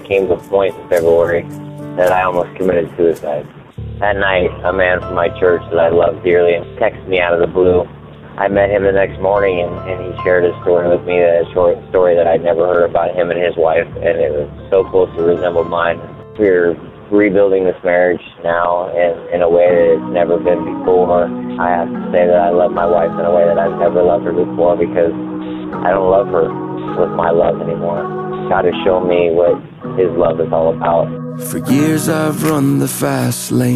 came to a point in February that I almost committed suicide. That night, a man from my church that I love dearly texted me out of the blue. I met him the next morning, and he shared a story with me, a short story that I'd never heard about him and his wife, and it was so closely resembled mine. We're rebuilding this marriage now in a way that it's never been before. I have to say that I love my wife in a way that I've never loved her before, because I don't love her with my love anymore. God has shown me what His love is all about. For years I've run the fast lane.